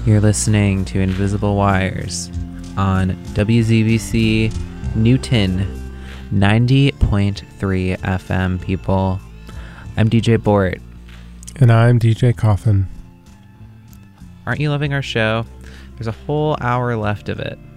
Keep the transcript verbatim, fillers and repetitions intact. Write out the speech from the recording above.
You're listening to Invisible Wires on W Z B C Newton ninety point three F M, people. I'm D J Bort. And I'm D J Coffin. Aren't you loving our show? There's a whole hour left of it.